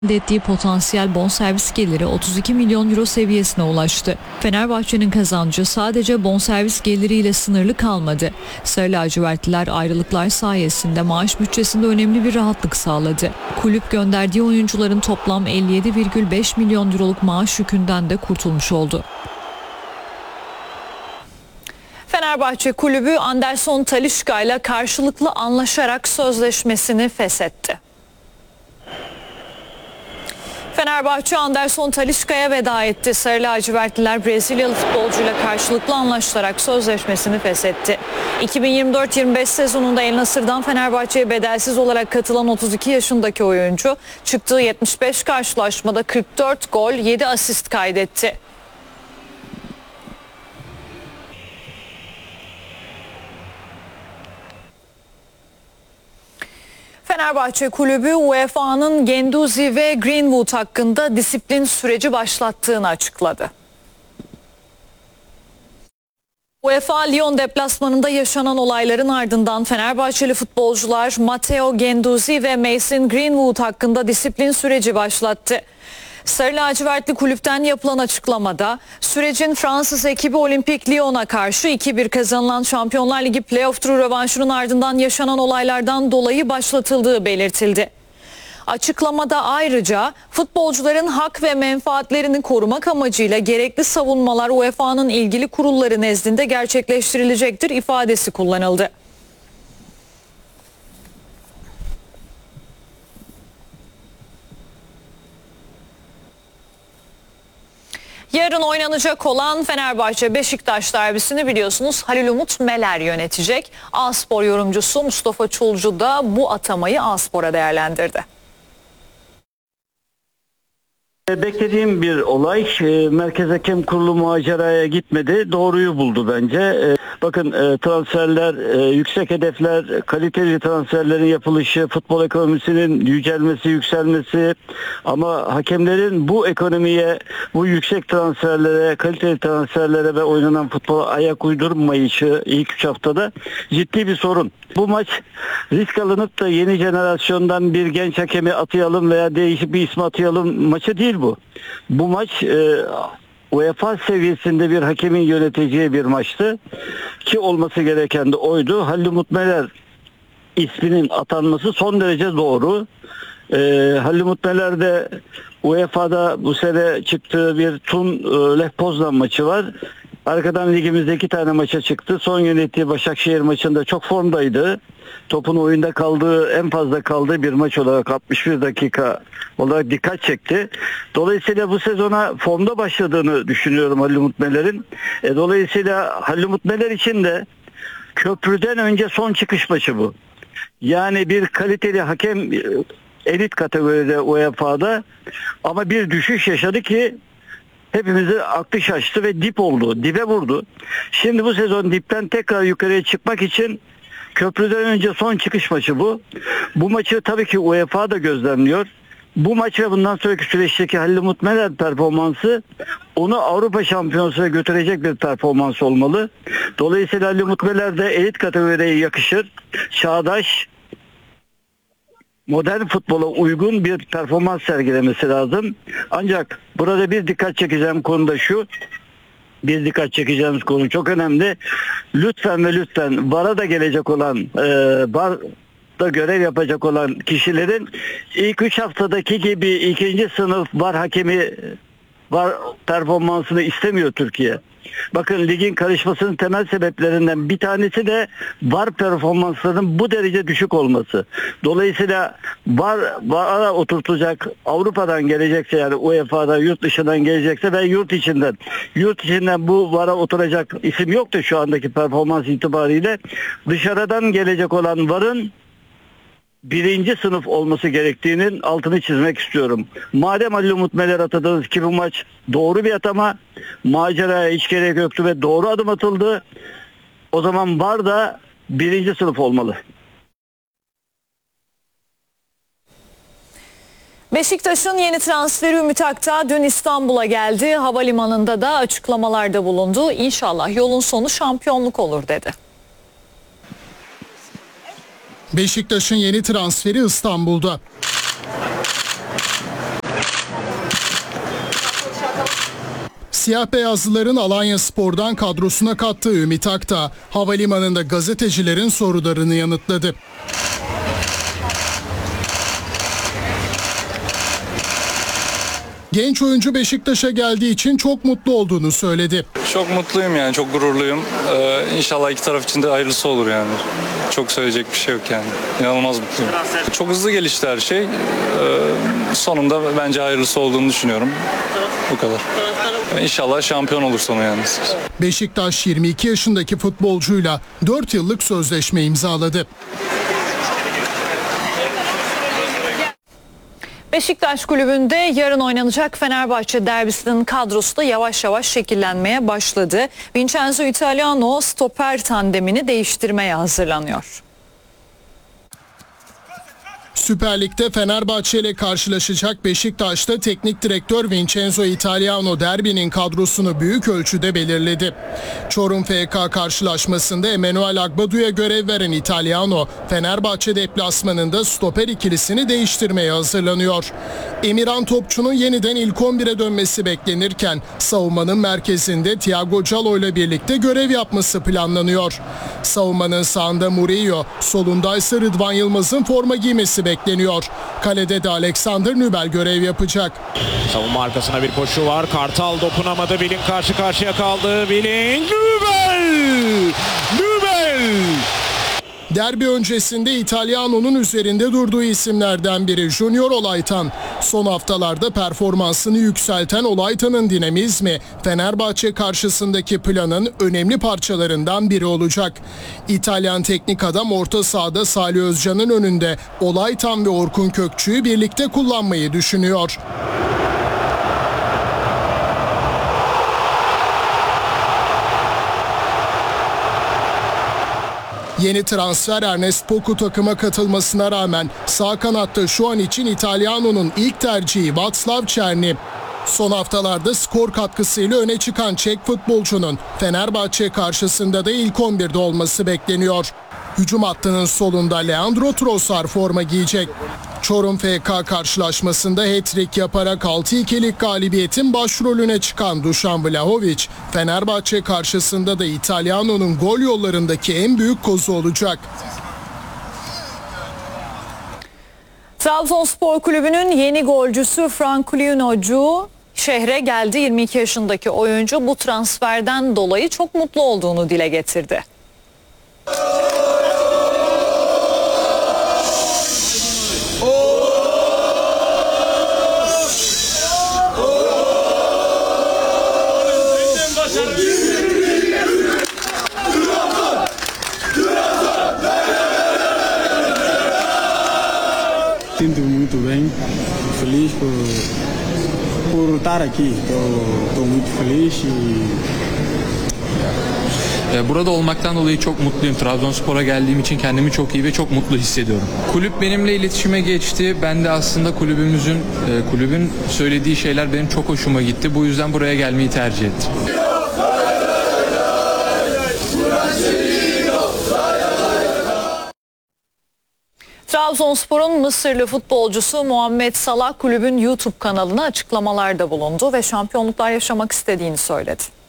ettiği potansiyel bonservis geliri 32 milyon euro seviyesine ulaştı. Fenerbahçe'nin kazancı sadece bonservis geliriyle sınırlı kalmadı. Sarı lacivertliler ayrılıklar sayesinde maaş bütçesinde önemli bir rahatlık sağladı. Kulüp gönderdiği oyuncuların toplam 57,5 milyon euroluk maaş yükünden de kurtulmuş oldu. Fenerbahçe kulübü Anderson Talisca ile karşılıklı anlaşarak sözleşmesini feshetti. Fenerbahçe Anderson Talisca'ya veda etti. Sarı lacivertliler Brezilyalı futbolcuyla karşılıklı anlaşarak sözleşmesini feshetti. 2024-25 sezonunda El Nasır'dan Fenerbahçe'ye bedelsiz olarak katılan 32 yaşındaki oyuncu çıktığı 75 karşılaşmada 44 gol, 7 asist kaydetti. Fenerbahçe kulübü UEFA'nın Guendouzi ve Greenwood hakkında disiplin süreci başlattığını açıkladı. UEFA Lyon deplasmanında yaşanan olayların ardından Fenerbahçeli futbolcular Matteo Guendouzi ve Mason Greenwood hakkında disiplin süreci başlattı. Sarı lacivertli kulüpten yapılan açıklamada sürecin Fransız ekibi Olympique Lyon'a karşı 2-1 kazanılan Şampiyonlar Ligi playoff turu rövanşının ardından yaşanan olaylardan dolayı başlatıldığı belirtildi. Açıklamada ayrıca futbolcuların hak ve menfaatlerini korumak amacıyla gerekli savunmalar UEFA'nın ilgili kurulları nezdinde gerçekleştirilecektir ifadesi kullanıldı. Yarın oynanacak olan Fenerbahçe-Beşiktaş derbisini biliyorsunuz Halil Umut Meler yönetecek. A-Spor yorumcusu Mustafa Çulcu da bu atamayı A-Spor'a değerlendirdi. Beklediğim bir olay. Merkez Hakem Kurulu maceraya gitmedi. Doğruyu buldu bence. Bakın transferler, yüksek hedefler, kaliteli transferlerin yapılışı, futbol ekonomisinin yücelmesi, yükselmesi ama hakemlerin bu ekonomiye, bu yüksek transferlere, kaliteli transferlere ve oynanan futbola ayak uydurmayışı ilk 3 haftada ciddi bir sorun. Bu maç risk alınıp da yeni jenerasyondan bir genç hakemi atayalım veya değişik bir ismi atayalım maçı değil bu. Bu maç UEFA seviyesinde bir hakemin yöneteceği bir maçtı ki olması gereken de oydu. Halil Umut Meler isminin atanması son derece doğru. Halil Umut Meler de UEFA'da bu sene çıktığı bir Lech Poznan maçı var. Arkadan ligimizde 2 tane maça çıktı. Son yönettiği Başakşehir maçında çok formdaydı. Topun oyunda kaldığı, en fazla kaldığı bir maç olarak 61 dakika olarak dikkat çekti. Dolayısıyla bu sezona formda başladığını düşünüyorum Halil Umut Meler'in. Dolayısıyla Halil Umut Meler için de köprüden önce son çıkış maçı bu. Yani bir kaliteli hakem elit kategoride UEFA'da ama bir düşüş yaşadı ki hepimizi aklı şaştı ve dip oldu, dibe vurdu. Şimdi bu sezon dipten tekrar yukarıya çıkmak için köprüden önce son çıkış maçı bu. Bu maçı tabii ki UEFA da gözlemliyor. Bu maç ve bundan sonraki süreçteki Halil Umut Meler performansı onu Avrupa Şampiyonası'na götürecek bir performans olmalı. Dolayısıyla Halil Umut Meler de elit kategoriye yakışır. Çağdaş, modern futbola uygun bir performans sergilemesi lazım. Ancak burada bir dikkat çekeceğim konu da şu. Bir dikkat çekeceğimiz konu çok önemli. Lütfen ve lütfen VAR'a da gelecek olan, VAR'da görev yapacak olan kişilerin ilk 3 haftadaki gibi ikinci sınıf VAR hakemi, VAR performansını istemiyor Türkiye. Bakın ligin karışmasının temel sebeplerinden bir tanesi de VAR performanslarının bu derece düşük olması. Dolayısıyla VAR'a oturtacak, Avrupa'dan gelecekse yani UEFA'dan, yurt dışından gelecekse ve yurt içinden bu VAR'a oturacak isim yok da şu andaki performans itibariyle dışarıdan gelecek olan VAR'ın birinci sınıf olması gerektiğinin altını çizmek istiyorum. Madem Halil Umut Meler atadınız ki bu maç doğru bir atama, maceraya hiç gerek yoktu ve doğru adım atıldı. O zaman VAR da birinci sınıf olmalı. Beşiktaş'ın yeni transferi Ümit Akta dün İstanbul'a geldi. Havalimanında da açıklamalarda bulundu. İnşallah yolun sonu şampiyonluk olur dedi. Beşiktaş'ın yeni transferi İstanbul'da. Siyah beyazlıların Alanyaspor'dan kadrosuna kattığı Ümit Akdağ, havalimanında gazetecilerin sorularını yanıtladı. Genç oyuncu Beşiktaş'a geldiği için çok mutlu olduğunu söyledi. Çok mutluyum yani, çok gururluyum. İnşallah iki taraf için de hayırlısı olur yani. Çok söyleyecek bir şey yok yani. İnanılmaz mutluyum. Çok hızlı gelişti her şey. Sonunda bence hayırlısı olduğunu düşünüyorum. Bu kadar. İnşallah şampiyon olur sonu yani. Beşiktaş 22 yaşındaki futbolcuyla 4 yıllık sözleşme imzaladı. Beşiktaş kulübünde yarın oynanacak Fenerbahçe derbisinin kadrosu da yavaş yavaş şekillenmeye başladı. Vincenzo Italiano stoper tandemini değiştirmeye hazırlanıyor. Süper Lig'de Fenerbahçe ile karşılaşacak Beşiktaş'ta teknik direktör Vincenzo Italiano derbinin kadrosunu büyük ölçüde belirledi. Çorum FK karşılaşmasında Emanuel Agbadu'ya görev veren Italiano, Fenerbahçe deplasmanında stoper ikilisini değiştirmeye hazırlanıyor. Emirhan Topçu'nun yeniden ilk 11'e dönmesi beklenirken savunmanın merkezinde Thiago Callo ile birlikte görev yapması planlanıyor. Savunmanın sağında Murillo, solunda ise Rıdvan Yılmaz'ın forma giymesi bekleniyor. Kalede de Alexander Nübel görev yapacak. Savunma arkasına bir koşu var. Kartal dokunamadı. Willing karşı karşıya kaldı. Willing, Nübel! Nübel! Derbi öncesinde İtalyano'nun üzerinde durduğu isimlerden biri Junior Olaytan. Son haftalarda performansını yükselten Olaytan'ın dinamizmi Fenerbahçe karşısındaki planın önemli parçalarından biri olacak. İtalyan teknik adam orta sahada Salih Özcan'ın önünde Olaytan ve Orkun Kökçü'yü birlikte kullanmayı düşünüyor. Yeni transfer Ernest Poku takıma katılmasına rağmen sağ kanatta şu an için İtalyano'nun ilk tercihi Václav Černý. Son haftalarda skor katkısıyla öne çıkan Çek futbolcunun Fenerbahçe karşısında da ilk 11'de olması bekleniyor. Hücum hattının solunda Leandro Trossard forma giyecek. Çorum FK karşılaşmasında hat-trick yaparak 6-2'lik galibiyetin başrolüne çıkan Dušan Vlahović, Fenerbahçe karşısında da İtalyano'nun gol yollarındaki en büyük kozu olacak. Trabzonspor Kulübü'nün yeni golcüsü Franklin şehre geldi. 22 yaşındaki oyuncu bu transferden dolayı çok mutlu olduğunu dile getirdi. Sinto muito bem, feliz por estar aqui. Estou muito feliz Burada olmaktan dolayı çok mutluyum. Trabzonspor'a geldiğim için kendimi çok iyi ve çok mutlu hissediyorum. Kulüp benimle iletişime geçti. Ben de aslında kulübün söylediği şeyler benim çok hoşuma gitti. Bu yüzden buraya gelmeyi tercih ettim. Trabzonspor'un Mısırlı futbolcusu Muhammed Salah kulübün YouTube kanalına açıklamalarda bulundu ve şampiyonluklar yaşamak istediğini söyledi.